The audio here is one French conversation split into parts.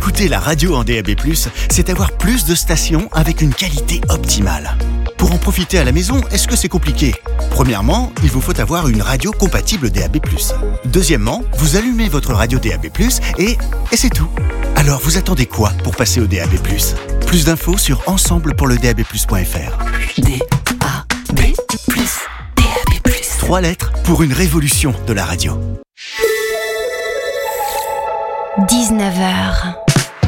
Écouter la radio en DAB+, c'est avoir plus de stations avec une qualité optimale. Pour en profiter à la maison, est-ce que c'est compliqué ? Premièrement, il vous faut avoir une radio compatible DAB+. Deuxièmement, vous allumez votre radio DAB+, et c'est tout. Alors vous attendez quoi pour passer au DAB+? Plus d'infos sur ensemblepourledab+.fr. DAB+, DAB+. 3 lettres pour une révolution de la radio. 19h.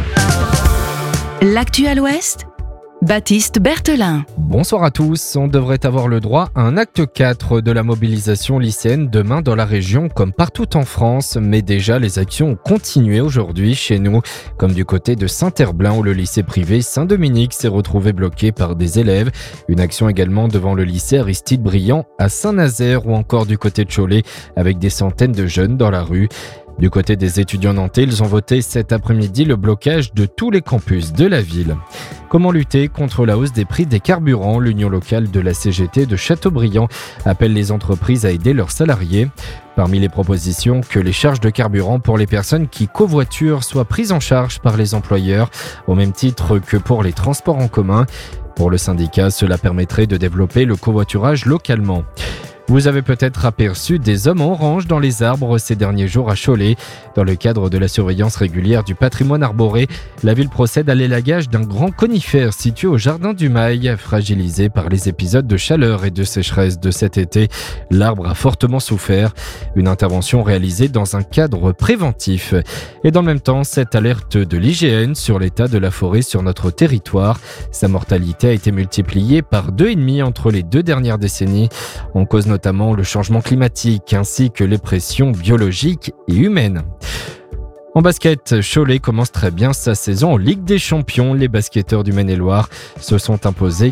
L'actu à l'Ouest, Baptiste Berthelin. Bonsoir à tous, on devrait avoir le droit à un acte 4 de la mobilisation lycéenne demain dans la région comme partout en France, mais déjà les actions ont continué aujourd'hui chez nous, comme du côté de Saint-Herblain où le lycée privé Saint-Dominique s'est retrouvé bloqué par des élèves. Une action également devant le lycée Aristide Briand à Saint-Nazaire ou encore du côté de Cholet avec des centaines de jeunes dans la rue. Du côté des étudiants nantais, ils ont voté cet après-midi le blocage de tous les campus de la ville. Comment lutter contre la hausse des prix des carburants ? L'union locale de la CGT de Châteaubriand appelle les entreprises à aider leurs salariés. Parmi les propositions, que les charges de carburant pour les personnes qui covoiturent soient prises en charge par les employeurs, au même titre que pour les transports en commun. Pour le syndicat, cela permettrait de développer le covoiturage localement. Vous avez peut-être aperçu des hommes orange dans les arbres ces derniers jours à Cholet. Dans le cadre de la surveillance régulière du patrimoine arboré, la ville procède à l'élagage d'un grand conifère situé au jardin du Mail. Fragilisé par les épisodes de chaleur et de sécheresse de cet été, l'arbre a fortement souffert. Une intervention réalisée dans un cadre préventif. Et dans le même temps, cette alerte de l'IGN sur l'état de la forêt sur notre territoire. Sa mortalité a été multipliée par 2,5 entre les 2 dernières décennies. On cause notamment le changement climatique ainsi que les pressions biologiques et humaines. En basket, Cholet commence très bien sa saison en Ligue des Champions. Les basketteurs du Maine-et-Loire se sont imposés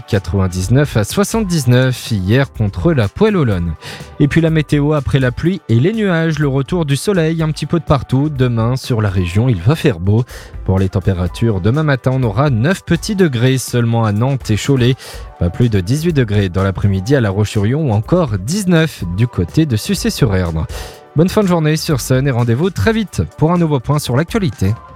99-79 hier contre la Poelle-Olonne. Et puis la météo après la pluie et les nuages, le retour du soleil un petit peu de partout. Demain sur la région, il va faire beau. Pour les températures, demain matin, on aura 9 petits degrés seulement à Nantes et Cholet. Pas plus de 18 degrés dans l'après-midi à La Roche-sur-Yon ou encore 19 du côté de Sucé-sur-Erdre. Bonne fin de journée sur Sun et rendez-vous très vite pour un nouveau point sur l'actualité.